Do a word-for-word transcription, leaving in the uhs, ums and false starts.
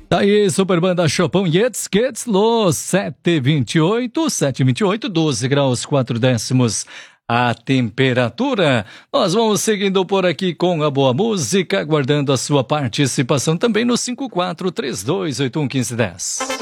Tá aí, Super Banda Chopin Jetzt geht's los, sete e vinte e oito, sete e vinte e oito, doze graus, quatro décimos a temperatura. Nós vamos seguindo por aqui com a boa música, aguardando a sua participação também no cinco quatro três dois oito um um cinco um zero.